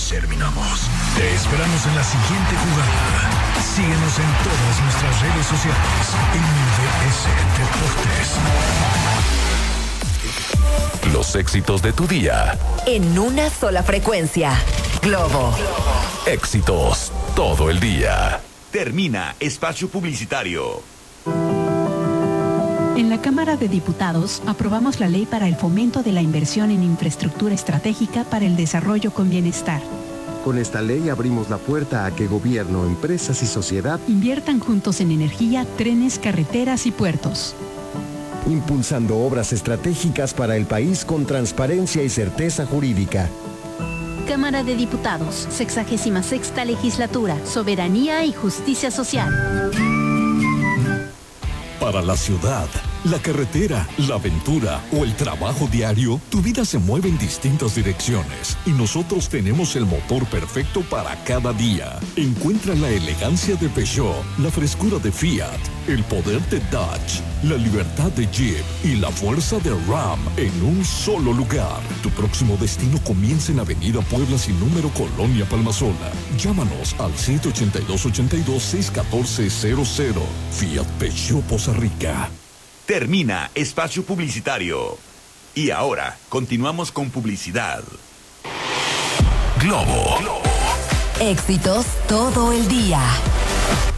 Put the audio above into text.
terminamos. Te esperamos en la siguiente jugada. Síguenos en todas nuestras redes sociales. MBS Deportes. Los éxitos de tu día. En una sola frecuencia. Globo. Éxitos todo el día. Termina espacio publicitario. En la Cámara de Diputados aprobamos la ley para el fomento de la inversión en infraestructura estratégica para el desarrollo con bienestar. Con esta ley abrimos la puerta a que gobierno, empresas y sociedad inviertan juntos en energía, trenes, carreteras y puertos. Impulsando obras estratégicas para el país con transparencia y certeza jurídica. Cámara de Diputados, 66ª Legislatura, Soberanía y Justicia Social. Para la ciudad, la carretera, la aventura o el trabajo diario, tu vida se mueve en distintas direcciones y nosotros tenemos el motor perfecto para cada día. Encuentra la elegancia de Peugeot, la frescura de Fiat, el poder de Dodge, la libertad de Jeep y la fuerza de Ram en un solo lugar. Tu próximo destino comienza en Avenida Puebla sin número, Colonia Palmasola. Llámanos al 782-82-614-00. Fiat Peugeot Poza Rica. Termina espacio publicitario. Y ahora continuamos con publicidad. Globo. Éxitos todo el día.